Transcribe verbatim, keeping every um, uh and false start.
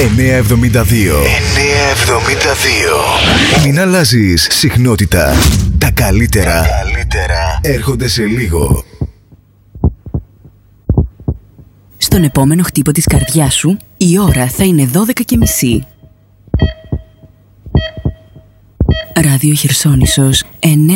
εννιακόσια εβδομήντα δύο. εννιακόσια εβδομήντα δύο. Μην αλλάζεις συχνότητα. Τα καλύτερα, Τα καλύτερα έρχονται σε λίγο. Στον επόμενο χτύπο της καρδιάς σου, η ώρα θα είναι δώδεκα και μισή. Ράδιο Χερσόνησος εννέα.